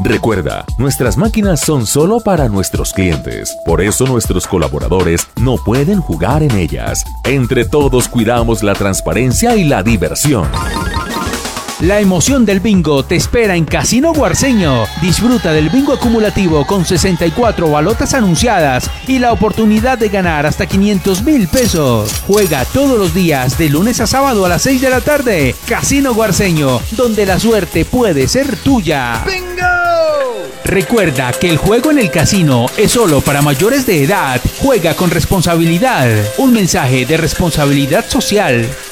Recuerda, nuestras máquinas son solo para nuestros clientes. Por eso nuestros colaboradores no pueden jugar en ellas. Entre todos cuidamos la transparencia y la diversión. La emoción del bingo te espera en Casino Guarceño. Disfruta del bingo acumulativo con 64 balotas anunciadas y la oportunidad de ganar hasta 500,000 pesos. Juega todos los días de lunes a sábado a las 6 de la tarde. Casino Guarceño, donde la suerte puede ser tuya. ¡Bingo! Recuerda que el juego en el casino es solo para mayores de edad. Juega con responsabilidad. Un mensaje de responsabilidad social.